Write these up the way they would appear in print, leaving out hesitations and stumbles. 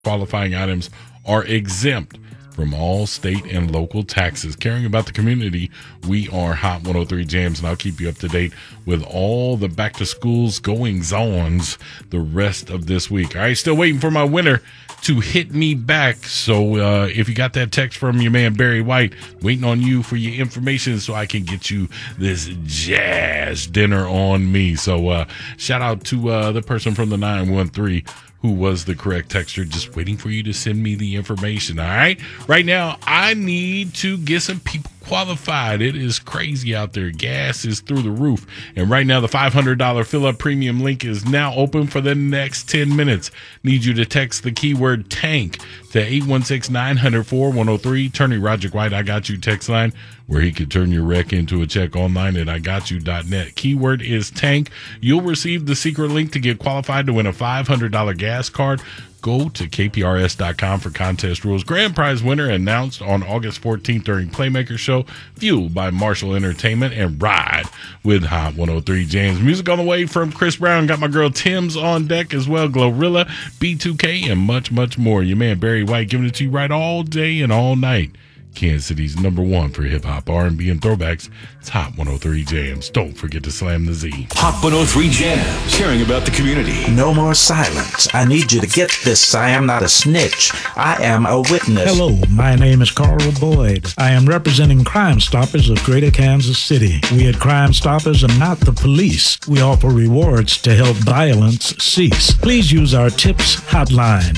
qualifying items are exempt from all state and local taxes. Caring about the community, we are Hot 103 Jams, and I'll keep you up to date with all the back to schools goings-ons the rest of this week. All right, still waiting for my winner to hit me back. So if you got that text from your man Barry White, waiting on you for your information so I can get you this jazz dinner on me. So shout out to the person from the 913 who was the correct texter, just waiting for you to send me the information, all right? Right now, I need to get some people qualified. It is crazy out there. Gas is through the roof. And right now, the $500 fill-up premium link is now open for the next 10 minutes. Need you to text the keyword TANK to 816-904-103. Attorney Roger White, I Got You text line, where he could turn your wreck into a check online at IGotYou.net. Keyword is TANK. You'll receive the secret link to get qualified to win a $500 gas card. Go to KPRS.com for contest rules. Grand prize winner announced on August 14th during Playmaker Show, fueled by Marshall Entertainment, and ride with Hot 103 Jams. Music on the way from Chris Brown. Got my girl Tim's on deck as well. Glorilla, B2K, and much, much more. Your man Barry White giving it to you right all day and all night. Kansas City's number one for hip-hop, R&B, and throwbacks. It's Hot 103 Jams. Don't forget to slam the Z. Hot 103 Jams, caring about the community. No more silence. I need you to get this. I am not a snitch. I am a witness. Hello, my name is Carl Boyd. I am representing Crime Stoppers of Greater Kansas City. We at Crime Stoppers are not the police. We offer rewards to help violence cease. Please use our tips hotline,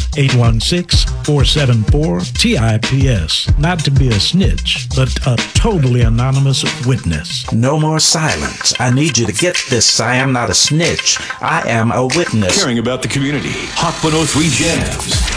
816-474-TIPS. Not to be a snitch, but a totally anonymous witness. No more silence. I need you to get this. I am not a snitch. I am a witness. Caring about the community. Hot 103 Jams.